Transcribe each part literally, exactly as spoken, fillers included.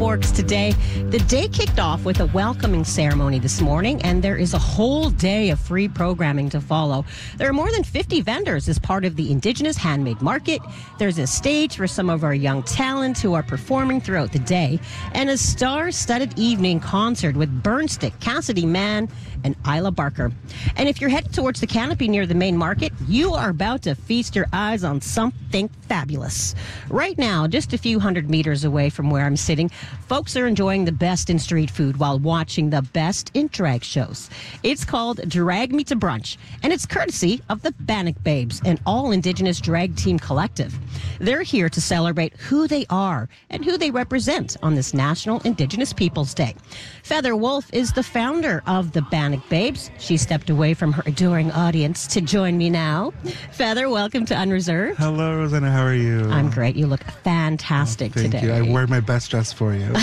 Forks today. The day kicked off with a welcoming ceremony this morning, and there is a whole day of free programming to follow. There are more than fifty vendors as part of the Indigenous Handmade Market. There's a stage for some of our young talent who are performing throughout the day, and a star-studded evening concert with Burnstick, Cassidy Mann, and Isla Barker. And if you're headed towards the canopy near the main market, you are about to feast your eyes on something fabulous. Right now, just a few hundred meters away from where I'm sitting, folks are enjoying the best in street food while watching the best in drag shows. It's called Drag Me to Brunch, and it's courtesy of the Bannock Babes, an all-Indigenous drag team collective. They're here to celebrate who they are and who they represent on this National Indigenous Peoples Day. Feather Wolf is the founder of the Bannock Babes. She stepped away from her adoring audience to join me now. Feather, welcome to Unreserved. Hello, Rosanna. How are you? I'm great. You look fantastic oh, thank today. Thank you. I wear my best dress for you.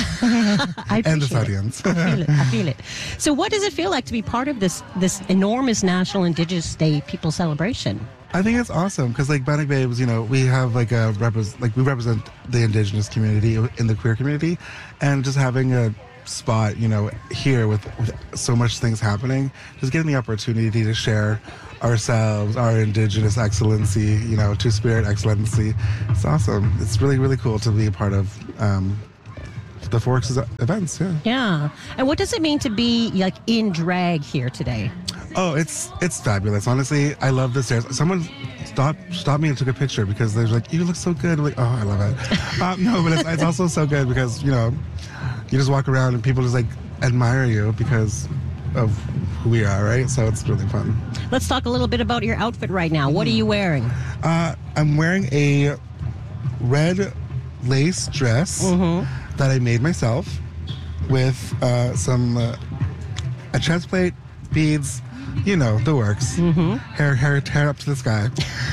I and this audience. I feel it. I feel it. So what does it feel like to be part of this this enormous National Indigenous Day People celebration? I think it's awesome because, like, Bannock Babes, you know, we have like a repres- like we represent the Indigenous community in the queer community, and just having a spot, you know, here with, with so much things happening, just getting the opportunity to share ourselves, our Indigenous excellency, you know, Two-Spirit excellency. It's awesome. It's really, really cool to be a part of um, the Forks events. Yeah. Yeah. And what does it mean to be like in drag here today? Oh, it's it's fabulous. Honestly, I love the stairs. Someone stopped stopped me and took a picture because they're like, "You look so good." I'm like, oh, I love it. um, no, but it's, it's also so good because, you know, you just walk around and people just like admire you because of who we are, right? So it's really fun. Let's talk a little bit about your outfit right now. What are you wearing? Uh, I'm wearing a red lace dress Mm-hmm. that I made myself with uh, some uh, a chest plate, beads, you know, the works. Mm-hmm. Hair, hair, hair up to the sky.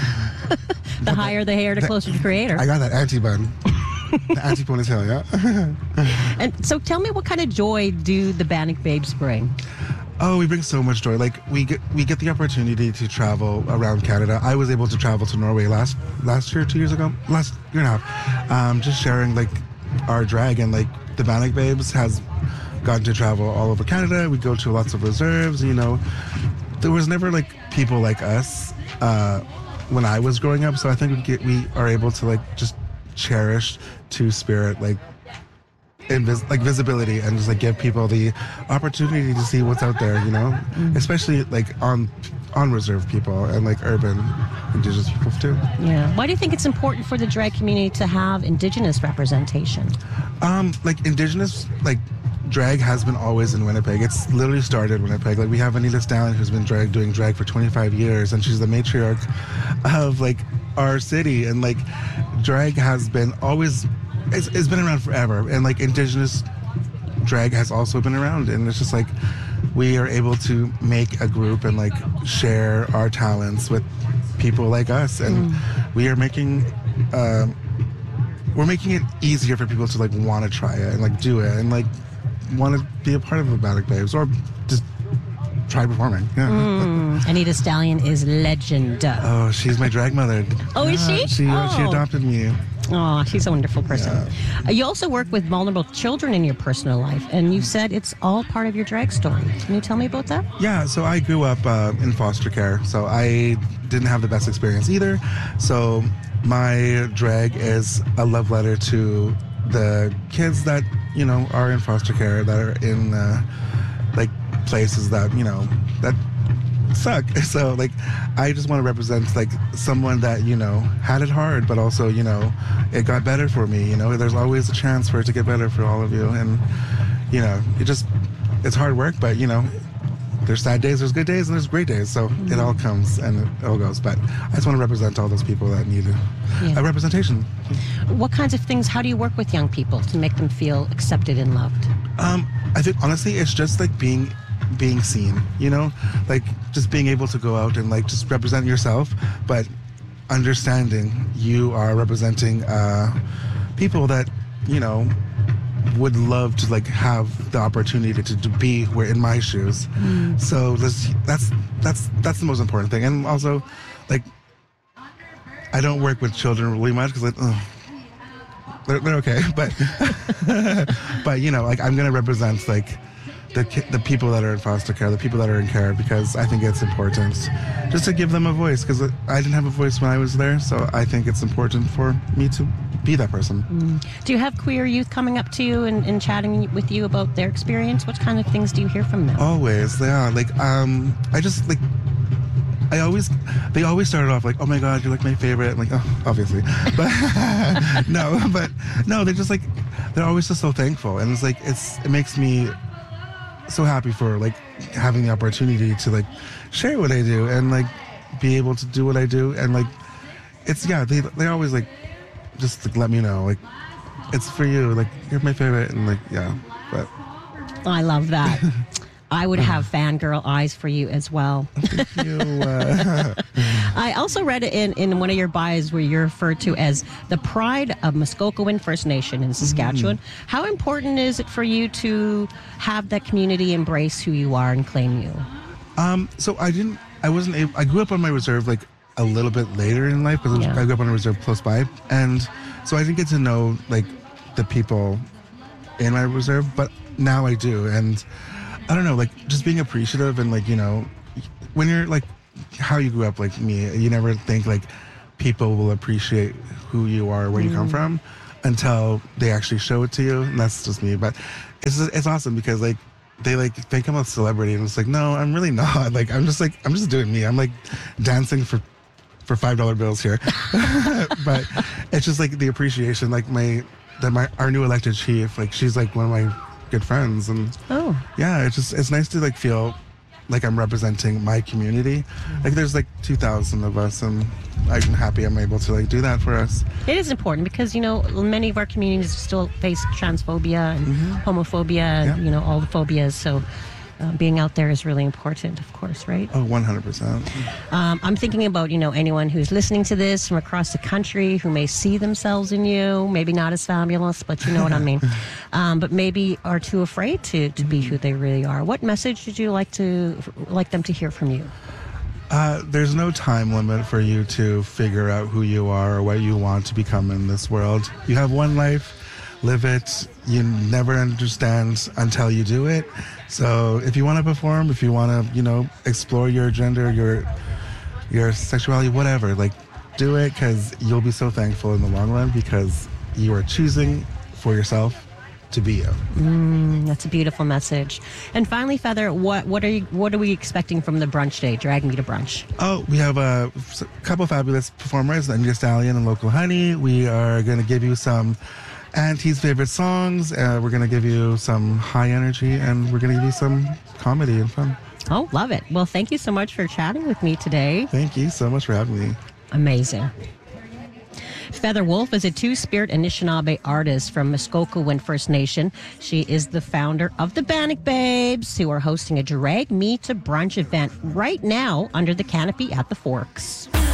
The higher the hair, the, the closer to creator. I got that anti-bun. The anti-ponytail, yeah. And so tell me, what kind of joy do the Bannock Babes bring? Oh, we bring so much joy. Like, we get we get the opportunity to travel around Canada. I was able to travel to Norway last last year, two years ago, last year and a half. Um, just sharing, like, our drag, and, like, the Bannock Babes has gotten to travel all over Canada. We go to lots of reserves, you know. There was never, like, people like us uh, when I was growing up, so I think we get, we are able to, like, just cherish Two-Spirit, like, invis- like visibility, and just, like, give people the opportunity to see what's out there, you know. Mm-hmm. Especially, like, on on reserve people and, like, urban Indigenous people too. Yeah. Why do you think it's important for the drag community to have Indigenous representation? Um, like, Indigenous, like, drag has been always in Winnipeg. It's literally started in Winnipeg. Like, we have Anita Stallion, who's been drag doing drag for twenty-five years, and she's the matriarch of, like, our city. And, like, drag has been always, it's, it's been around forever. And, like, Indigenous drag has also been around. And it's just like, we are able to make a group and, like, share our talents with people like us. And mm. we are making, um, we're making it easier for people to, like, want to try it and, like, do it and, like, want to be a part of the Bannock Babes or just try performing. Yeah. Mm. Anita Stallion is legend. Oh, she's my drag mother. Oh, yeah, is she? She, oh. she adopted me. Oh, she's a wonderful person. Yeah. Uh, you also work with vulnerable children in your personal life, and you said it's all part of your drag story. Can you tell me about that? Yeah, so I grew up uh, in foster care, so I didn't have the best experience either. So my drag is a love letter to the kids that, you know, are in foster care, that are in, uh, like, places that, you know, that suck. So, like, I just want to represent, like, someone that, you know, had it hard, but also, you know, it got better for me. You know, there's always a chance for it to get better for all of you. And, you know, it just, it's hard work, but, you know, there's sad days, there's good days, and there's great days. So mm-hmm. it all comes and it all goes. But I just want to represent all those people that need a, yeah. a representation. What kinds of things, how do you work with young people to make them feel accepted and loved? Um, I think, honestly, it's just, like, being being seen, you know, like, just being able to go out and, like, just represent yourself, but understanding you are representing uh, people that, you know, would love to, like, have the opportunity to, to be where in my shoes. Mm. So that's, that's that's that's the most important thing. And also, like, I don't work with children really much because, like, ugh, they're, they're okay, but but you know, like I'm gonna represent like the ki- the people that are in foster care, the people that are in care, because I think it's important just to give them a voice, because I didn't have a voice when I was there, so I think it's important for me to be that person. Mm. Do you have queer youth coming up to you and, and chatting with you about their experience? What kind of things do you hear from them? Always, yeah. Like um, I just like. I always, they always started off like, oh my God, you're like my favorite. I'm like, oh, obviously. But no, but no, they're just like, they're always just so thankful. And it's like, it's, it makes me so happy for like having the opportunity to like share what I do and like be able to do what I do. And like, it's, yeah, they, they always like, just like let me know, like, it's for you. Like, you're my favorite. And like, yeah, but. I love that. I would have fangirl eyes for you as well. Thank you. Uh, I also read it in, in one of your bios where you're referred to as the pride of Muskogewan First Nation in Saskatchewan. Mm-hmm. How important is it for you to have that community embrace who you are and claim you? Um, so I didn't, I wasn't able, I grew up on my reserve like a little bit later in life because yeah. I grew up on a reserve close by. And so I didn't get to know like the people in my reserve, but now I do. And I don't know, like just being appreciative and like, you know, when you're like how you grew up like me, you never think like people will appreciate who you are, where mm. you come from until they actually show it to you. And that's just me. But it's it's awesome because like they like think I'm a celebrity and it's like, no, I'm really not. Like I'm just like I'm just doing me. I'm like dancing for for five dollar bills here. But it's just like the appreciation, like my that my our new elected chief, like she's like one of my good friends, and oh yeah, it's just it's nice to like feel like I'm representing my community. Like there's like two thousand of us, and I'm happy I'm able to like do that for us. It is important because, you know, many of our communities still face transphobia and mm-hmm. homophobia and, yeah. you know, all the phobias. So uh, being out there is really important, of course, right? Oh, one hundred percent. Um, I'm thinking about, you know, anyone who's listening to this from across the country who may see themselves in you, maybe not as fabulous, but you know what I mean. Um, but maybe are too afraid to, to be who they really are. What message would you like to like them to hear from you? Uh, there's no time limit for you to figure out who you are or what you want to become in this world. You have one life, live it. You never understand until you do it. So if you want to perform, if you want to, you know, explore your gender, your your sexuality, whatever, like do it, because you'll be so thankful in the long run because you are choosing for yourself to be you. Mm, that's a beautiful message. And finally, Feather, what what are you what are we expecting from the brunch day? Drag me to brunch. Oh, we have a couple fabulous performers, Anita Stallion and Local Honey. We are going to give you some Auntie's favorite songs. Uh, we're going to give you some high energy, and we're going to give you some comedy and fun. Oh, love it. Well, thank you so much for chatting with me today. Thank you so much for having me. Amazing. Feather Wolf is a Two-Spirit Anishinaabe artist from Muskogewan First Nation. She is the founder of the Bannock Babes, who are hosting a Drag Me to Brunch event right now under the canopy at the Forks.